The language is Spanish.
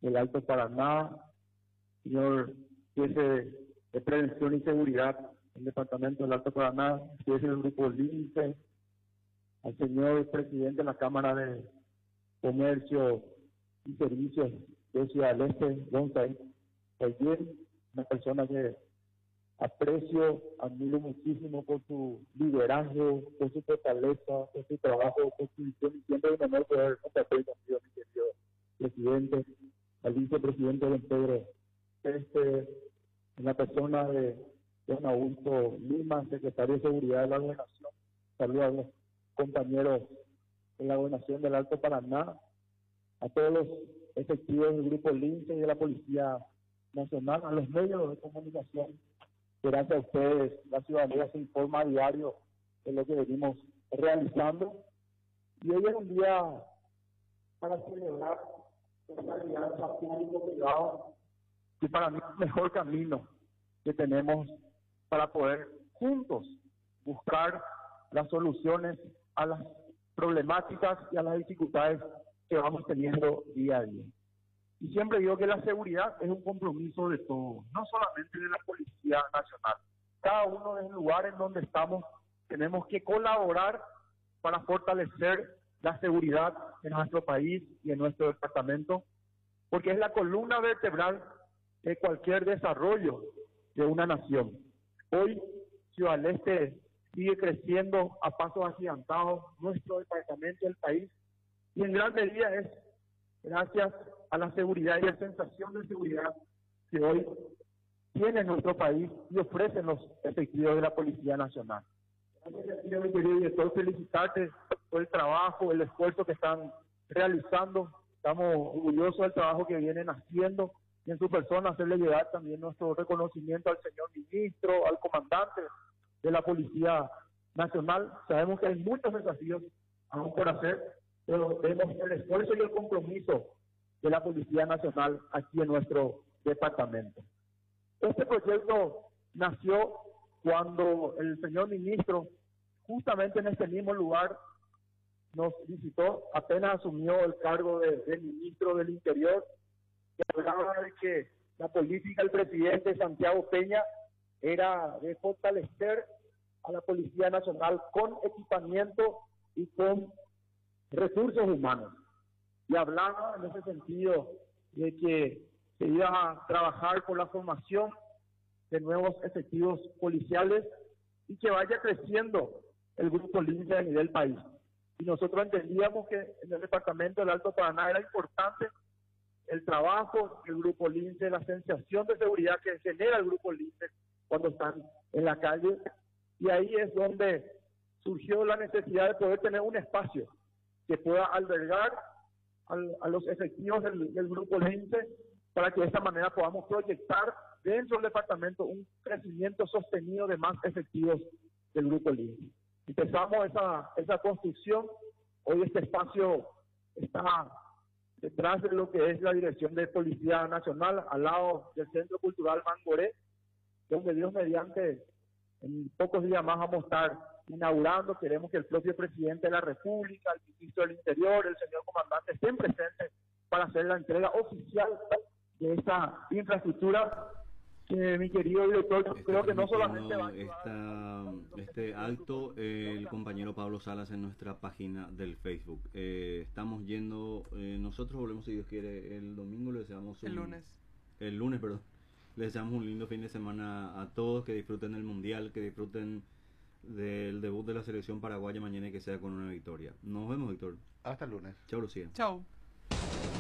del Alto Paraná, señor jefe de Prevención y Seguridad del Departamento del Alto Paraná, jefe del Grupo Lince, al señor presidente de la Cámara de Comercio y Servicios de Ciudad del Este, González, también una persona que aprecio, admiro muchísimo por su liderazgo, por su fortaleza, por su trabajo, por su visión, y siempre es un honor poder compartir contigo, mi querido presidente, al vicepresidente don Pedro, en la persona de don Augusto Lima, secretario de Seguridad de la Gobernación. Saludos a los compañeros de la Gobernación del Alto Paraná, a todos los efectivos del Grupo Lince y de la Policía Nacional, a los medios de comunicación. Gracias a ustedes, la ciudadanía se informa a diario de lo que venimos realizando. Y hoy es un día para celebrar esta alianza público-privada, que para mí es el mejor camino que tenemos para poder juntos buscar las soluciones a las problemáticas y a las dificultades que vamos teniendo día a día. Y siempre digo que la seguridad es un compromiso de todos, no solamente de la Policía Nacional. Cada uno en el lugar en donde estamos tenemos que colaborar para fortalecer la seguridad en nuestro país y en nuestro departamento, porque es la columna vertebral de cualquier desarrollo de una nación. Hoy Ciudad del Este sigue creciendo a pasos agigantados, nuestro departamento, el país, y en gran medida es gracias a la seguridad y la sensación de seguridad que hoy tiene nuestro país y ofrecen los efectivos de la Policía Nacional. Gracias, mi querido director, felicitarte por el trabajo, el esfuerzo que están realizando. Estamos orgullosos del trabajo que vienen haciendo, y en su persona hacerle llegar también nuestro reconocimiento al señor ministro, al comandante de la Policía Nacional. Sabemos que hay muchos desafíos aún por hacer, pero vemos el esfuerzo y el compromiso de la Policía Nacional aquí en nuestro departamento. Este proyecto nació cuando el señor ministro, justamente en este mismo lugar, nos visitó, apenas asumió el cargo de ministro del Interior, que hablaba de que la política del presidente Santiago Peña era de fortalecer a la Policía Nacional con equipamiento y con recursos humanos. Y hablaba en ese sentido de que se iba a trabajar por la formación de nuevos efectivos policiales y que vaya creciendo el Grupo Lince a nivel país. Y nosotros entendíamos que en el departamento del Alto Paraná era importante el trabajo del Grupo Lince, la sensación de seguridad que genera el Grupo Lince cuando están en la calle, y ahí es donde surgió la necesidad de poder tener un espacio que pueda albergar a los efectivos del Grupo Lince, para que de esta manera podamos proyectar dentro del departamento un crecimiento sostenido de más efectivos del Grupo Lince. Empezamos esa construcción. Hoy este espacio está detrás de lo que es la Dirección de Policía Nacional, al lado del Centro Cultural Mangoré, donde Dios mediante en pocos días más vamos a estar inaugurando. Queremos que el propio presidente de la República, el ministro del Interior, el señor comandante estén presentes para hacer la entrega oficial de esta infraestructura que, mi querido director, creo que no solamente va a ayudar este acto el compañero Pablo Salas en nuestra página del Facebook. Estamos yendo, nosotros volvemos, si Dios quiere, el domingo. Le deseamos el lunes, perdón. Les deseamos un lindo fin de semana a todos, que disfruten del Mundial, que disfruten del debut de la selección paraguaya mañana y que sea con una victoria. Nos vemos, Víctor. Hasta el lunes. Chao, Lucía. Chao.